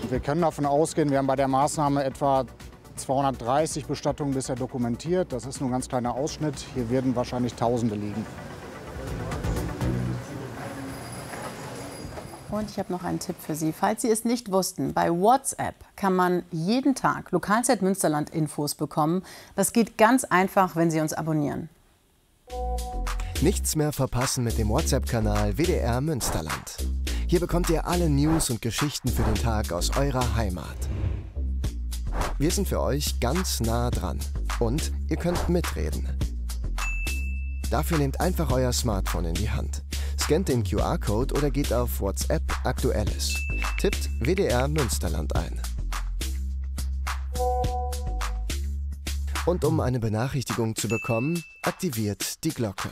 Wir können davon ausgehen, wir haben bei der Maßnahme etwa 230 Bestattungen bisher dokumentiert. Das ist nur ein ganz kleiner Ausschnitt. Hier werden wahrscheinlich Tausende liegen. Und ich habe noch einen Tipp für Sie. Falls Sie es nicht wussten, bei WhatsApp kann man jeden Tag Lokalzeit Münsterland Infos bekommen. Das geht ganz einfach, wenn Sie uns abonnieren. Nichts mehr verpassen mit dem WhatsApp-Kanal WDR Münsterland. Hier bekommt ihr alle News und Geschichten für den Tag aus eurer Heimat. Wir sind für euch ganz nah dran und ihr könnt mitreden. Dafür nehmt einfach euer Smartphone in die Hand. Scannt den QR-Code oder geht auf WhatsApp Aktuelles. Tippt WDR Münsterland ein. Und um eine Benachrichtigung zu bekommen, aktiviert die Glocke.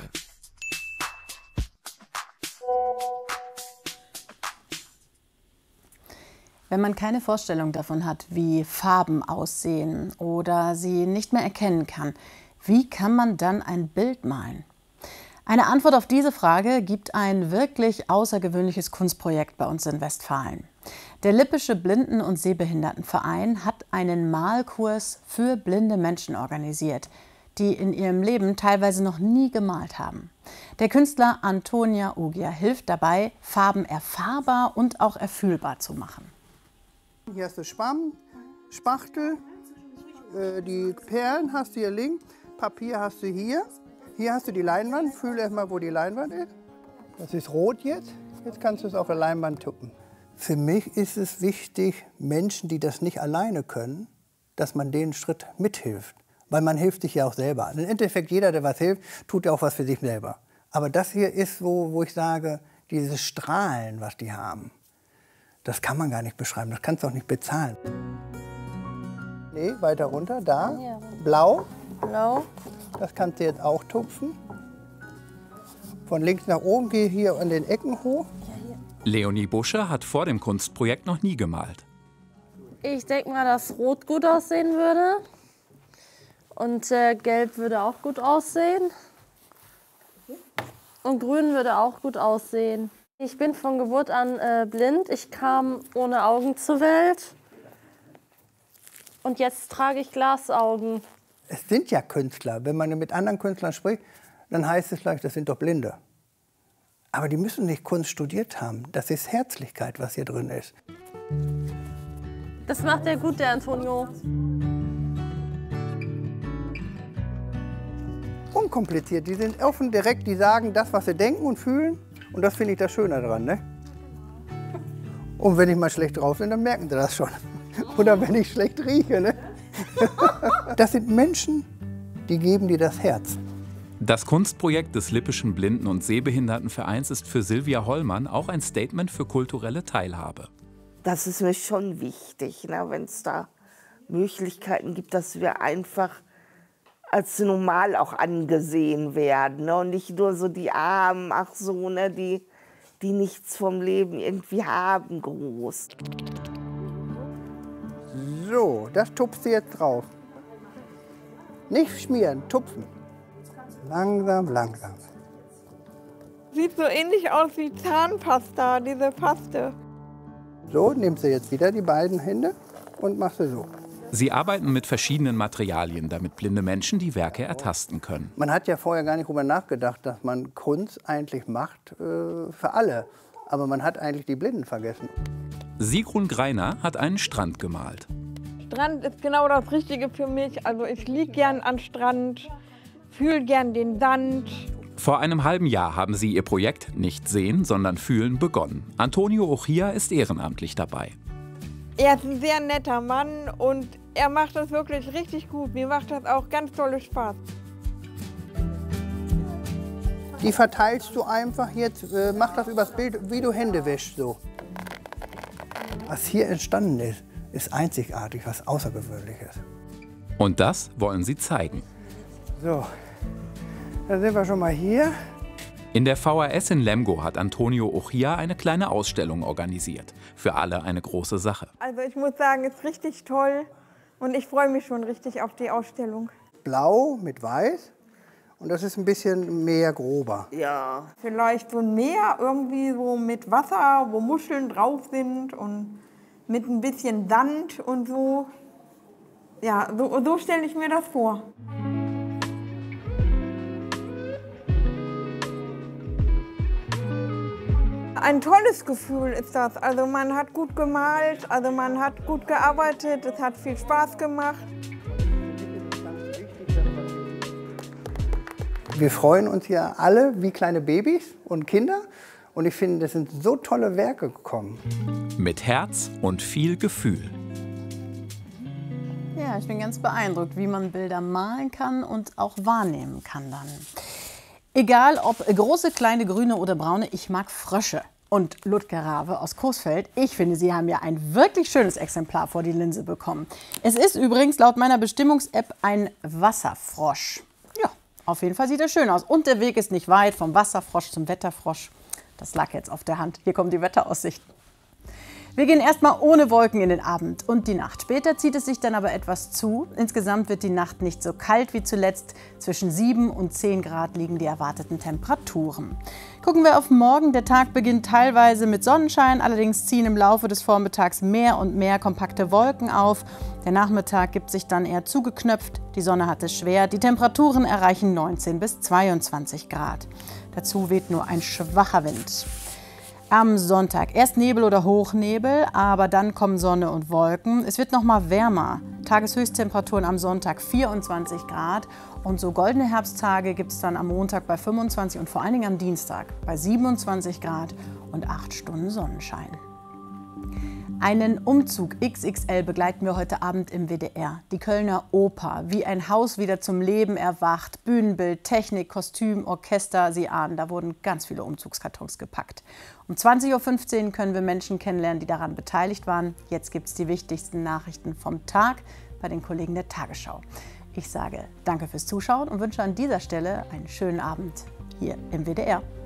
Wenn man keine Vorstellung davon hat, wie Farben aussehen oder sie nicht mehr erkennen kann, wie kann man dann ein Bild malen? Eine Antwort auf diese Frage gibt ein wirklich außergewöhnliches Kunstprojekt bei uns in Westfalen. Der Lippische Blinden- und Sehbehindertenverein hat einen Malkurs für blinde Menschen organisiert, die in ihrem Leben teilweise noch nie gemalt haben. Der Künstler Antonia Ugia hilft dabei, Farben erfahrbar und auch erfühlbar zu machen. Hier hast du Schwamm, Spachtel, die Perlen hast du hier links, Papier hast du hier. Hier hast du die Leinwand, fühle erstmal, wo die Leinwand ist. Das ist rot jetzt, jetzt kannst du es auf der Leinwand tuppen. Für mich ist es wichtig, Menschen, die das nicht alleine können, dass man denen einen Schritt mithilft. Weil man hilft sich ja auch selber. Im Endeffekt, jeder, der was hilft, tut ja auch was für sich selber. Aber das hier ist, wo ich sage, dieses Strahlen, was die haben, das kann man gar nicht beschreiben, das kannst du auch nicht bezahlen. Nee, weiter runter, da, ja. Blau. Blau. Das kannst du jetzt auch tupfen. Von links nach oben, gehe hier an den Ecken hoch. Leonie Busche hat vor dem Kunstprojekt noch nie gemalt. Ich denke mal, dass Rot gut aussehen würde. Und Gelb würde auch gut aussehen. Und Grün würde auch gut aussehen. Ich bin von Geburt an blind. Ich kam ohne Augen zur Welt. Und jetzt trage ich Glasaugen. Es sind ja Künstler. Wenn man mit anderen Künstlern spricht, dann heißt es gleich, das sind doch Blinde. Aber die müssen nicht Kunst studiert haben. Das ist Herzlichkeit, was hier drin ist. Das macht er gut, der Antonio. Unkompliziert. Die sind offen, direkt, die sagen das, was sie denken und fühlen. Und das finde ich das Schöne daran, ne? Und wenn ich mal schlecht drauf bin, dann merken sie das schon. Oder wenn ich schlecht rieche, ne? Das sind Menschen, die geben dir das Herz. Das Kunstprojekt des Lippischen Blinden- und Sehbehindertenvereins ist für Silvia Hollmann auch ein Statement für kulturelle Teilhabe. Das ist mir schon wichtig, ne, wenn es da Möglichkeiten gibt, dass wir einfach als normal auch angesehen werden, ne, und nicht nur so die Armen, ach so, ne, die nichts vom Leben irgendwie haben, groß. So, das tupfst du jetzt drauf. Nicht schmieren, tupfen. Langsam, langsam. Sieht so ähnlich aus wie Zahnpasta, diese Paste. So, nimmst du jetzt wieder die beiden Hände und machst du so. Sie arbeiten mit verschiedenen Materialien, damit blinde Menschen die Werke ertasten können. Man hat ja vorher gar nicht darüber nachgedacht, dass man Kunst eigentlich macht für alle. Aber man hat eigentlich die Blinden vergessen. Sigrun Greiner hat einen Strand gemalt. Strand ist genau das Richtige für mich. Also ich liege gern am Strand, fühle gern den Sand. Vor einem halben Jahr haben sie ihr Projekt Nicht sehen, sondern fühlen begonnen. Antonio Ugia ist ehrenamtlich dabei. Er ist ein sehr netter Mann und er macht das wirklich richtig gut. Mir macht das auch ganz tolle Spaß. Die verteilst du einfach jetzt, mach das übers Bild, wie du Hände wäschst. So. Was hier entstanden ist, ist einzigartig, was Außergewöhnliches. Und das wollen sie zeigen. So, da sind wir schon mal hier. In der VHS in Lemgo hat Antonio Ugia eine kleine Ausstellung organisiert. Für alle eine große Sache. Also ich muss sagen, es ist richtig toll und ich freue mich schon richtig auf die Ausstellung. Blau mit Weiß und das ist ein bisschen mehr grober. Ja. Vielleicht so ein Meer irgendwie so mit Wasser, wo Muscheln drauf sind und mit ein bisschen Sand und so. Ja, so stelle ich mir das vor. Ein tolles Gefühl ist das. Also man hat gut gemalt, also man hat gut gearbeitet, es hat viel Spaß gemacht. Wir freuen uns hier alle wie kleine Babys und Kinder. Und ich finde, das sind so tolle Werke gekommen. Mit Herz und viel Gefühl. Ja, ich bin ganz beeindruckt, wie man Bilder malen kann und auch wahrnehmen kann dann. Egal ob große, kleine, grüne oder braune, ich mag Frösche. Und Ludger Rave aus Coesfeld, ich finde, Sie haben ja ein wirklich schönes Exemplar vor die Linse bekommen. Es ist übrigens laut meiner Bestimmungs-App ein Wasserfrosch. Ja, auf jeden Fall sieht er schön aus. Und der Weg ist nicht weit vom Wasserfrosch zum Wetterfrosch. Das lag jetzt auf der Hand. Hier kommen die Wetteraussichten. Wir gehen erstmal ohne Wolken in den Abend und die Nacht. Später zieht es sich dann aber etwas zu. Insgesamt wird die Nacht nicht so kalt wie zuletzt. Zwischen 7 und 10 Grad liegen die erwarteten Temperaturen. Gucken wir auf morgen. Der Tag beginnt teilweise mit Sonnenschein. Allerdings ziehen im Laufe des Vormittags mehr und mehr kompakte Wolken auf. Der Nachmittag gibt sich dann eher zugeknöpft. Die Sonne hat es schwer. Die Temperaturen erreichen 19 bis 22 Grad. Dazu weht nur ein schwacher Wind. Am Sonntag erst Nebel oder Hochnebel, aber dann kommen Sonne und Wolken. Es wird noch mal wärmer. Tageshöchsttemperaturen am Sonntag 24 Grad. Und so goldene Herbsttage gibt es dann am Montag bei 25 und vor allen Dingen am Dienstag bei 27 Grad und 8 Stunden Sonnenschein. Einen Umzug XXL begleiten wir heute Abend im WDR. Die Kölner Oper, wie ein Haus wieder zum Leben erwacht. Bühnenbild, Technik, Kostüm, Orchester, Sie ahnen, da wurden ganz viele Umzugskartons gepackt. Um 20:15 Uhr können wir Menschen kennenlernen, die daran beteiligt waren. Jetzt gibt es die wichtigsten Nachrichten vom Tag bei den Kollegen der Tagesschau. Ich sage danke fürs Zuschauen und wünsche an dieser Stelle einen schönen Abend hier im WDR.